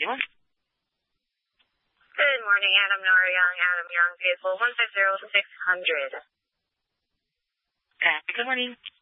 you. Good morning, Adam Young. Adam Young, vehicle 150600. Good morning.